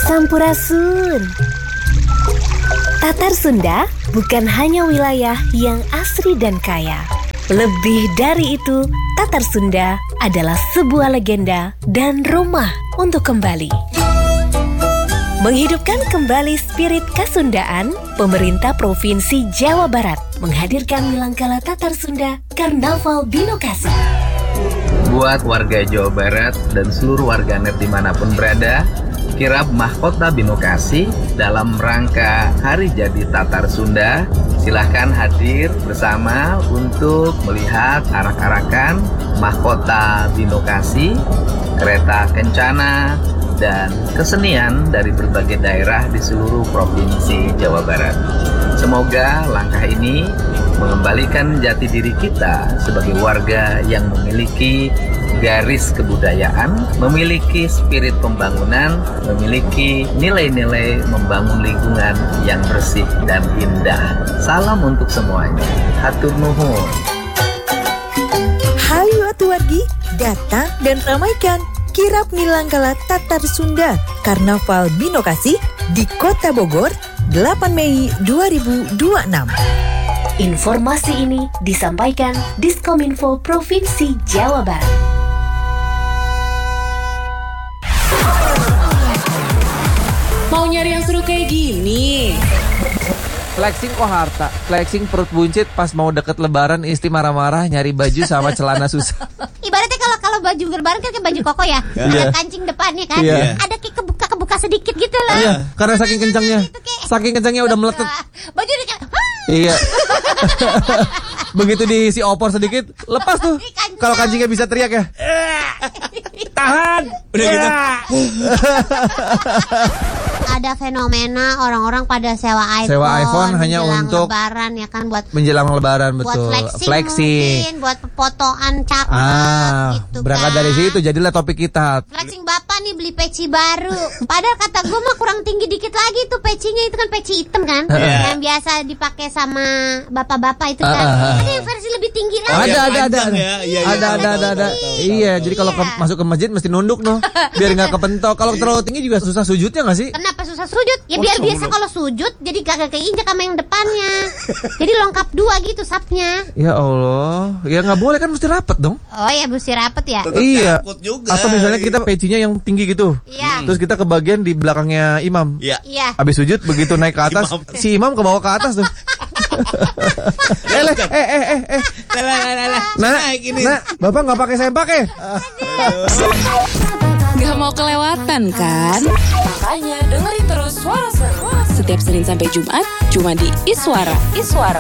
Sampurasun. Tatar Sunda bukan hanya wilayah yang asri dan kaya. Lebih dari itu, Tatar Sunda adalah sebuah legenda dan rumah untuk kembali. Menghidupkan kembali spirit Kasundaan, pemerintah Provinsi Jawa Barat menghadirkan Milangkala Tatar Sunda Karnaval Binokasi. Buat warga Jawa Barat dan seluruh warganet dimanapun berada, kirab mahkota Binokasi dalam rangka Hari Jadi Tatar Sunda, silahkan hadir bersama untuk melihat arak-arakan mahkota Binokasi, kereta kencana, dan kesenian dari berbagai daerah di seluruh Provinsi Jawa Barat. Semoga langkah ini mengembalikan jati diri kita sebagai warga yang memiliki garis kebudayaan, memiliki spirit pembangunan, memiliki nilai-nilai membangun lingkungan yang bersih dan indah. Salam untuk semuanya. Hatur nuhun. Hayu atuwargi, datang dan ramaikan kirab Milangkala Tatar Sunda Karnaval Binokasi di Kota Bogor 8 Mei 2026. Informasi ini disampaikan Diskominfo Provinsi Jawa Barat. Mau nyari yang seru kayak gini? Flexing kok harta, flexing perut buncit pas mau deket lebaran istri marah-marah nyari baju sama celana susah. Ibaratnya kalau baju lebaran kan kayak baju koko ya, ada kancing depannya kan, ada kayak kebuka sedikit gitu loh. Iya, karena saking kencangnya udah meletet. Baju udah kayak, Iya. Begitu diisi opor sedikit, lepas tuh. Kalau kancingnya bisa teriak ya. Tahan. Udah gitu. ada fenomena orang-orang pada sewa iPhone hanya untuk lebaran ya kan, buat menjelang lebaran, betul. Buat flexing. Mungkin buat fotoan cakep gitu. Berangkat kan dari situ jadilah topik kita. Flexing bapak nih beli peci baru. Padahal kata gue mah kurang tinggi dikit lagi tuh pecinya, itu kan peci hitam kan. Yang biasa dipakai sama bapak-bapak itu kan. Ada yang versi lebih tinggi lagi. Ada. Iya, jadi kalau masuk ke masjid mesti nunduk noh, biar nggak kepentok. Kalau terlalu tinggi juga susah sujudnya nggak sih? Kenapa susah sujud? Ya biar biasa kalau sujud jadi kagak keinjak sama yang depannya. Jadi lengkap dua gitu sapnya. Ya Allah, ya nggak boleh kan, mesti rapet dong. Oh ya, mesti rapet ya. Iya. Juga. Atau misalnya kita pecinya yang tinggi gitu. Iya. Terus kita ke bagian di belakangnya imam. Iya. Habis sujud begitu naik ke atas, si imam ke bawah ke atas tuh. Nah, Bapak nggak pakai sempak ya? Gak mau kelewatan kan? Makanya dengerin terus Suara Seru setiap Senin sampai Jumat cuma di Iswara.